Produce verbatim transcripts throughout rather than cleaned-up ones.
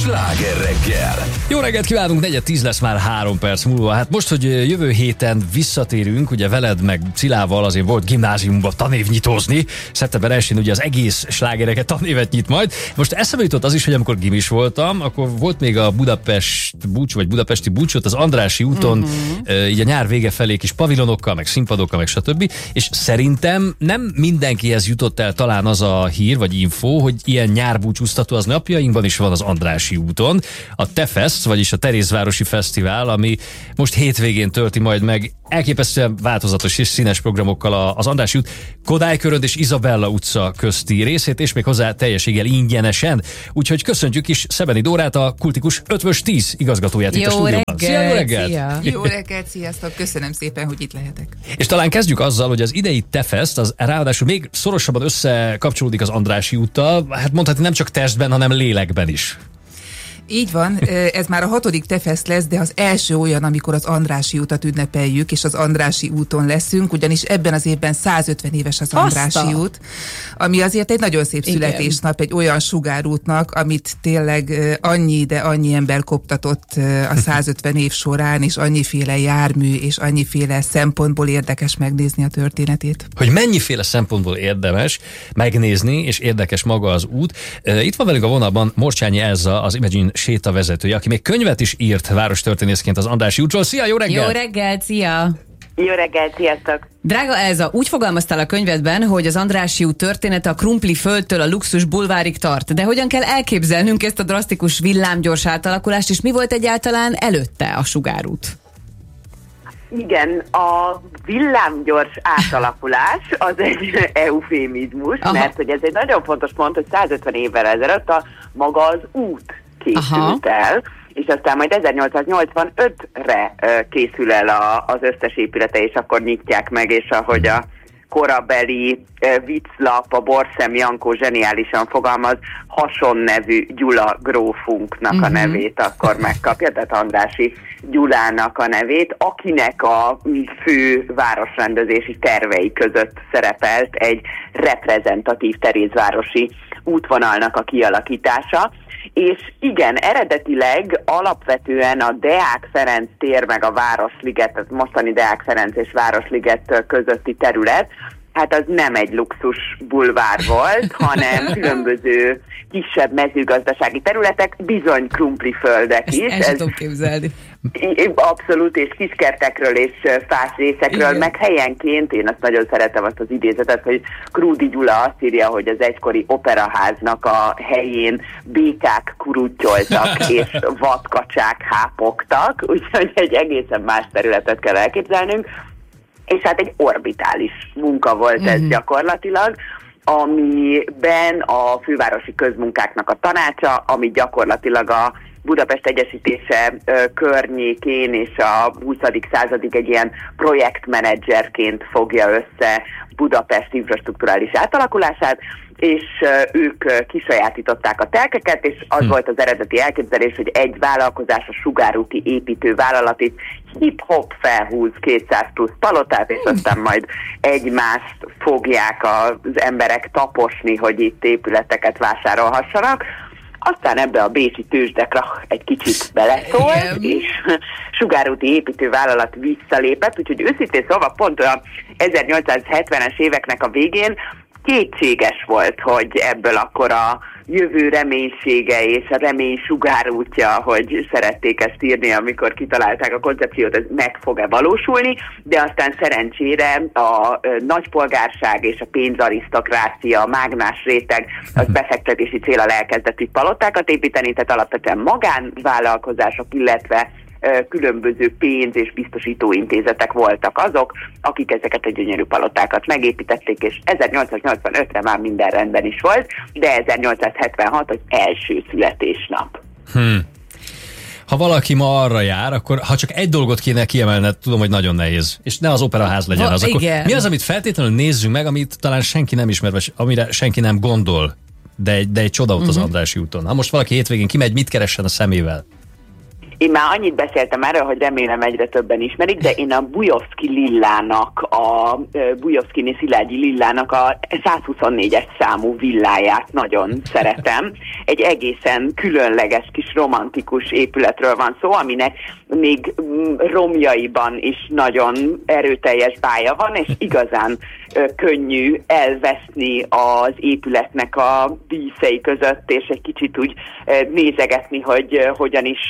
Sláger reggel! Jó reggelt kívánunk, negyed tíz lesz már három perc múlva. Hát most, hogy jövő héten visszatérünk, ugye veled meg Cilával azért volt gimnáziumban tanévnyitózni. szeptember elsején ugye az egész slágereket tanévet nyit majd. Most eszembe jutott az is, hogy amikor gimis voltam, akkor volt még a Budapest búcsú, vagy budapesti búcsút az Andrássy úton, mm-hmm. így a nyár vége felé kis pavilonokkal, meg színpadokkal, meg stb. És szerintem nem mindenkihez jutott el talán az a hír, vagy info, hogy ilyen nyárbúcsúztató az napjainkban is van az Andrássy úton. A Tefest, vagyis a Terézvárosi Fesztivál, ami most hétvégén tölti majd meg elképesztően változatos és színes programokkal az Andrássy út Kodály Körönd és Izabella utca közti részét, és még hozzá teljességgel ingyenesen. Úgyhogy köszöntjük is Szebeni Dórát, a Kultikus ötvös tíz igazgatóját itt a stúdióban. Szia, jó reggelt! Szia. Jó reggelt, sziasztok! Köszönöm szépen, hogy itt lehetek. És talán kezdjük azzal, hogy az idei Tefest, az ráadásul még szorosabban összekapcsolódik az Andrássy úttal, hát mondhatni nem csak testben, hanem lélekben is. Így van, ez már a hatodik Tefest lesz, de az első olyan, amikor az Andrássy utat ünnepeljük, és az Andrássy úton leszünk, ugyanis ebben az évben százötven éves az Andrássy út, ami azért egy nagyon szép születésnap, egy olyan sugárútnak, amit tényleg annyi, de annyi ember koptatott a százötven év során, és annyiféle jármű, és annyiféle szempontból érdekes megnézni a történetét. Hogy mennyiféle szempontból érdemes megnézni, és érdekes maga az út. Itt van velünk a vonalban Morcsányi Elza, az Imagine sétavezetője, aki még könyvet is írt várostörténészként az Andrássy útról. Szia, jó reggelt! Jó reggelt, szia! Jó reggelt, sziasztok! Drága Elza, úgy fogalmaztál a könyvedben, hogy az Andrássy út története a krumpli földtől a luxus bulvárig tart. De hogyan kell elképzelnünk ezt a drasztikus villámgyors átalakulást, és mi volt egyáltalán előtte a sugárút? Igen, a villámgyors átalakulás az egy eufémizmus, Aha. mert hogy ez egy nagyon fontos pont, hogy százötven évvel ezelőtt a maga az út készült Aha. el, és aztán majd ezernyolcszáznyolcvanötre készül el a, az összes épülete, és akkor nyitják meg, és ahogy a korabeli vicclap, a Borszem Jankó zseniálisan fogalmaz, Hason nevű Gyula grófunknak uh-huh. a nevét akkor megkapja, tehát Andrássy Gyulának a nevét, akinek a fő városrendezési tervei között szerepelt egy reprezentatív terézvárosi útvonalnak a kialakítása. És igen, eredetileg alapvetően a Deák Ferenc tér meg a Városliget, tehát mostani Deák Ferenc és Városliget közötti terület, hát az nem egy luxus bulvár volt, hanem különböző kisebb mezőgazdasági területek, bizony krumpliföldek is. Ezt el tudom képzelni. Abszolút, és kiskertekről és fás részekről, Igen. meg helyenként, én azt nagyon szeretem azt az idézetet, hogy Krúdy Gyula azt írja, hogy az egykori operaháznak a helyén békák kurutyoltak, és vadkacsák hápogtak, úgyhogy egy egészen más területet kell elképzelnünk, és hát egy orbitális munka volt ez mm-hmm. gyakorlatilag, amiben a fővárosi közmunkáknak a tanácsa, ami gyakorlatilag a Budapest Egyesítése ö, környékén és a huszadik századig egy ilyen projektmenedzserként fogja össze Budapest infrastrukturális átalakulását, és uh, ők uh, kisajátították a telkeket, és az hm. volt az eredeti elképzelés, hogy egy vállalkozás, a sugárúti építővállalat itt hip-hop felhúz kétszáz plusz palotát, és aztán majd egymást fogják az emberek taposni, hogy itt épületeket vásárolhassanak. Aztán ebbe a bécsi tőzsdekra egy kicsit beleszólt, és sugárúti építővállalat visszalépett, úgyhogy őszintén szóval pont olyan ezernyolcszázhetvenes éveknek a végén kétséges volt, hogy ebből akkor a jövő reménysége és a remény sugárútja, hogy szerették ezt írni, amikor kitalálták a koncepciót, ez meg fog-e valósulni, de aztán szerencsére a nagypolgárság és a pénzarisztokrácia, a mágnás réteg, az befektetési célral elkezdett itt palotákat építeni, tehát alapvetően magánvállalkozások, illetve különböző pénz- és biztosítóintézetek voltak azok, akik ezeket a gyönyörű palotákat megépítették, és ezernyolcszáznyolcvanötre már minden rendben is volt, de ezernyolcszázhetvenhat az első születésnap. Hmm. Ha valaki ma arra jár, akkor ha csak egy dolgot kéne kiemelned, tudom, hogy nagyon nehéz, és ne az operaház legyen ha, az, akkor mi az, amit feltétlenül nézzünk meg, amit talán senki nem ismer, vagy amire senki nem gondol, de egy, de egy csoda út az uh-huh. Andrássy úton. Ha most valaki hétvégén kimegy, mit keressen a szemével? Én már annyit beszéltem erről, hogy remélem egyre többen ismerik, de én a Bujovszki Lillának, a Bujovszkiné Szilágyi Lillának a százhuszonnégyes számú villáját nagyon szeretem. Egy egészen különleges kis romantikus épületről van szó, aminek még romjaiban is nagyon erőteljes bája van, és igazán ö, könnyű elveszni az épületnek a díszei között, és egy kicsit úgy ö, nézegetni, hogy ö, hogyan is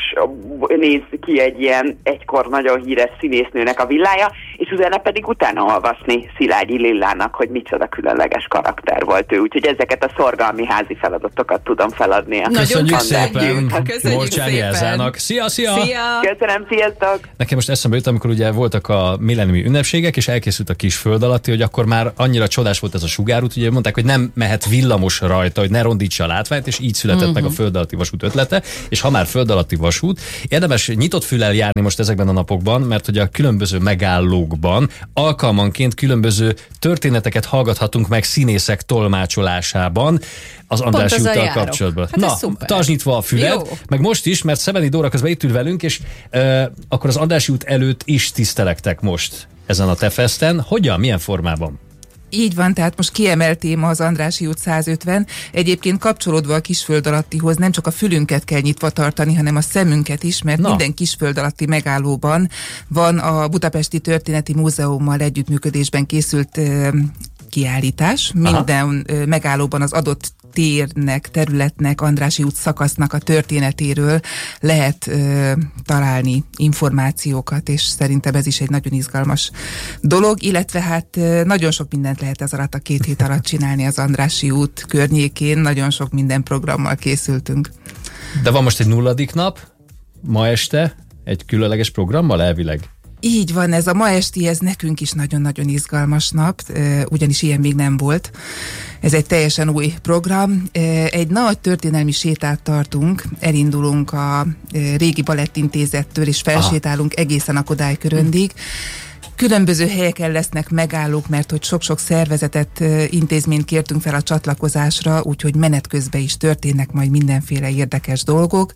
néz ki egy ilyen egykor nagyon híres színésznőnek a villája, és utána pedig utána olvasni Szilágyi Lillának, hogy micsoda különleges karakter volt ő. Úgyhogy ezeket a szorgalmi házi feladatokat tudom feladni. Köszönjük szépen Köszönjük Elzának. Szia, szia! Szia! Köszönöm, sziasztok! Nekem most eszembe jut, amikor ugye voltak a millenniumi ünnepségek, és elkészült a kis föld alatti, hogy akkor már annyira csodás volt ez a sugárút, ugye mondták, hogy nem mehet villamos rajta, hogy ne rondítsa a látványt, és így született uh-huh. meg a föld alatti vasút ötlete, és ha már föld alatti vasút, érdemes nyitott füllel járni most ezekben a napokban, mert hogy a különböző megállókban alkalmanként különböző történeteket hallgathatunk meg színészek tolmácsolásában az Andrássy úttal kapcsolatban. Hát Na, tartsd nyitva a füled, jó. Meg most is, mert Szemeni Dóra közben itt ül velünk, és uh, akkor az Andrássy út előtt is tisztelektek most ezen a Tefesten. Hogyan, milyen formában? Így van, tehát most kiemelt téma az Andrássy út százötven. Egyébként kapcsolódva a kisföld alattihoz nem csak a fülünket kell nyitva tartani, hanem a szemünket is, mert Na. minden kisföld alatti megállóban van a Budapesti Történeti Múzeummal együttműködésben készült uh, kiállítás. Minden uh, megállóban az adott térnek, területnek, Andrássy út szakasznak a történetéről lehet ö, találni információkat, és szerintem ez is egy nagyon izgalmas dolog, illetve hát ö, nagyon sok mindent lehet ez alatt a két hét alatt csinálni az Andrássy út környékén, nagyon sok minden programmal készültünk. De van most egy nulladik nap, ma este, egy különleges programmal elvileg? Így van, ez a ma esti, ez nekünk is nagyon-nagyon izgalmas nap, ugyanis ilyen még nem volt. Ez egy teljesen új program. Egy nagy történelmi sétát tartunk, elindulunk a régi balettintézettől, és felsétálunk Aha. egészen a Kodály Köröndig. Különböző helyeken lesznek megállók, mert hogy sok-sok szervezetet, intézményt kértünk fel a csatlakozásra, úgyhogy menet közben is történnek majd mindenféle érdekes dolgok.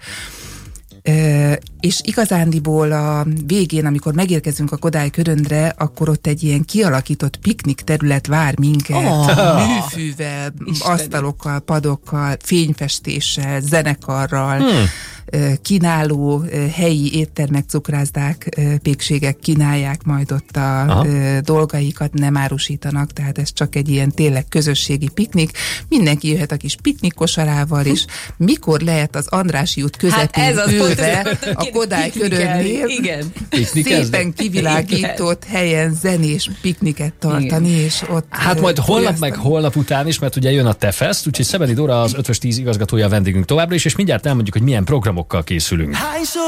Uh, és igazándiból a végén, amikor megérkezünk a Kodály Köröndre, akkor ott egy ilyen kialakított piknik terület vár minket, oh. műfűvel, Istenem. asztalokkal, padokkal, fényfestéssel, zenekarral, hmm. uh, kínáló uh, helyi éttermek, cukrászdák, uh, pékségek kínálják majd ott a uh, dolgaikat, nem árusítanak, tehát ez csak egy ilyen tényleg közösségi piknik. Mindenki jöhet a kis piknik kosarával, és mikor lehet az Andrássy út közepén hát ülve a Kodály Körönnél szépen kivilágított helyen zenés pikniket tartani, igen. és ott... Hát majd holnap meg holnap után is, mert ugye jön a Tefest, úgyhogy Szemeni Dóra az ötvös tíz igazgatója a vendégünk továbbra is, és mindjárt elmondjuk, hogy milyen programokkal készülünk.